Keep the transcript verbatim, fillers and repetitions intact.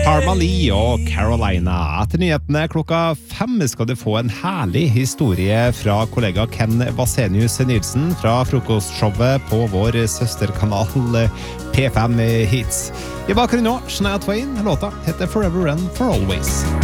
Karma Lee og Carolina. Etter nyhetene klokka fem skal du få en herlig historie fra kollega Ken Vasenius Nilsen fra frokostshowet på vår søsterkanal P fem Hits. I bakgrunnen nå, Shania Twain, låta heter Forever and For Always.